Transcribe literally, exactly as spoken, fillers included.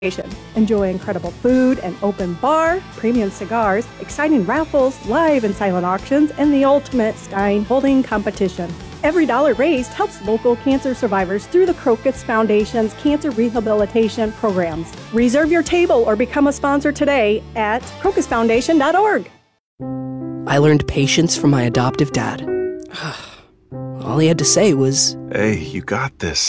Enjoy incredible food, an open bar, premium cigars, exciting raffles, live and silent auctions, and the ultimate Stein holding competition. Every dollar raised helps local cancer survivors through the Crocus Foundation's cancer rehabilitation programs. Reserve your table or become a sponsor today at crocus foundation dot org. I learned patience from my adoptive dad. All he had to say was, "Hey, you got this.